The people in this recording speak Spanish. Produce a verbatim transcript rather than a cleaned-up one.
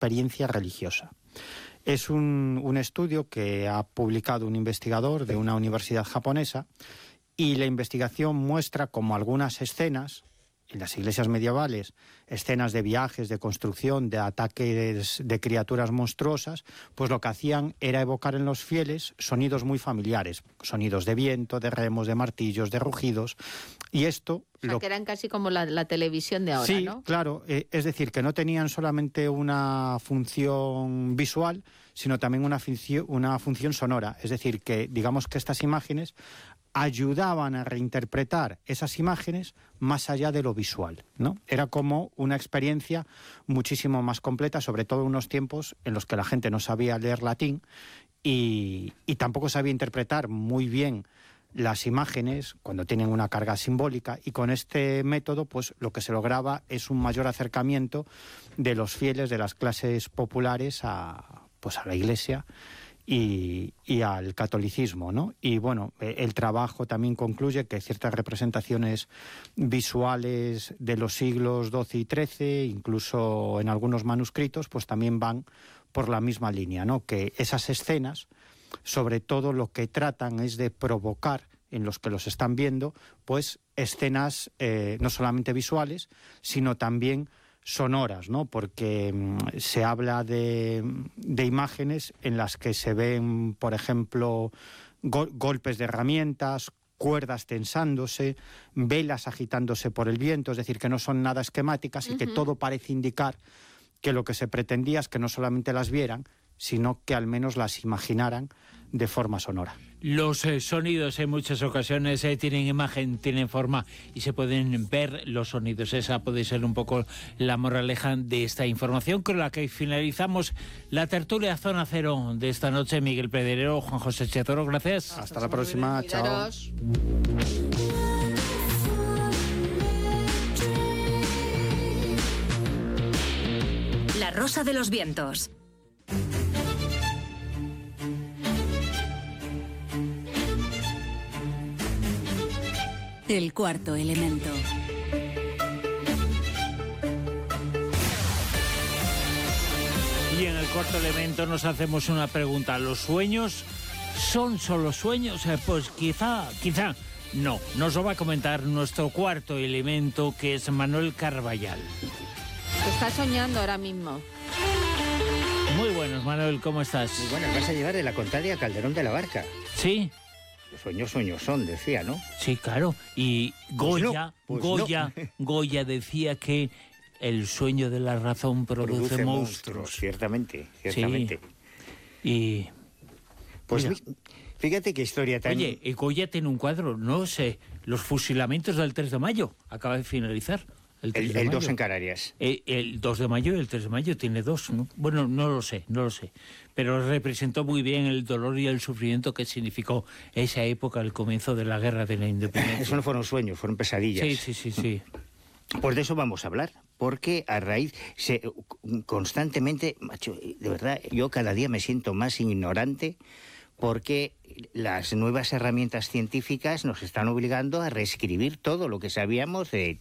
experiencia religiosa. Es un, un estudio que ha publicado un investigador de una universidad japonesa, y la investigación muestra como algunas escenas en las iglesias medievales, escenas de viajes, de construcción, de ataques de criaturas monstruosas, pues lo que hacían era evocar en los fieles sonidos muy familiares, sonidos de viento, de remos, de martillos, de rugidos, y esto... O sea, lo... que eran casi como la, la televisión de ahora, sí, ¿no? Sí, claro, eh, es decir, que no tenían solamente una función visual, sino también una, funcio- una función sonora, es decir, que digamos que estas imágenes ayudaban a reinterpretar esas imágenes más allá de lo visual, ¿no? Era como una experiencia muchísimo más completa, sobre todo en unos tiempos en los que la gente no sabía leer latín y, y tampoco sabía interpretar muy bien las imágenes cuando tienen una carga simbólica, y con este método pues lo que se lograba es un mayor acercamiento de los fieles de las clases populares a, pues a la Iglesia Y, y al catolicismo, ¿no? Y bueno, el trabajo también concluye que ciertas representaciones visuales de los siglos doce y trece, incluso en algunos manuscritos, pues también van por la misma línea, ¿no? Que esas escenas, sobre todo lo que tratan es de provocar en los que los están viendo, pues escenas eh, no solamente visuales, sino también sonoras, ¿no? Porque mmm, se habla de, de imágenes en las que se ven, por ejemplo, go- golpes de herramientas, cuerdas tensándose, velas agitándose por el viento, es decir, que no son nada esquemáticas y uh-huh. que todo parece indicar que lo que se pretendía es que no solamente las vieran, sino que al menos las imaginaran de forma sonora. Los eh, sonidos en muchas ocasiones eh, tienen imagen, tienen forma y se pueden ver los sonidos. Esa puede ser un poco la moraleja de esta información con la que finalizamos la tertulia Zona Cero de esta noche. Miguel Pedrero, Juan José Chetoro, gracias. Hasta la próxima, chao. La Rosa de los Vientos. El cuarto elemento. Y en el cuarto elemento nos hacemos una pregunta. ¿Los sueños son solo sueños? Eh, pues quizá, quizá no. Nos lo va a comentar nuestro cuarto elemento, que es Manuel Carballal. Está soñando ahora mismo. Muy buenos, Manuel, ¿cómo estás? Muy buenas, vas a llevar de la Contadia a Calderón de la Barca. Sí. Los sueños, sueños son, decía, ¿no? Sí, claro. Y Goya, pues no, pues Goya, no. Goya decía que el sueño de la razón produce, produce monstruos. monstruos. Ciertamente, ciertamente. Sí. Y... Pues mira. Fíjate qué historia tan... Oye, Goya tiene un cuadro, no sé, los fusilamientos del tres de mayo, acaba de finalizar. El, el, el dos en Canarias. El, el dos de mayo y el tres de mayo tiene dos, ¿no? Bueno, no lo sé, no lo sé. Pero representó muy bien el dolor y el sufrimiento que significó esa época, el comienzo de la guerra de la independencia. Eso no fueron sueños, fueron pesadillas. Sí, sí, sí, sí. Pues de eso vamos a hablar, porque a raíz, se, constantemente, macho, de verdad, yo cada día me siento más ignorante, porque las nuevas herramientas científicas nos están obligando a reescribir todo lo que sabíamos de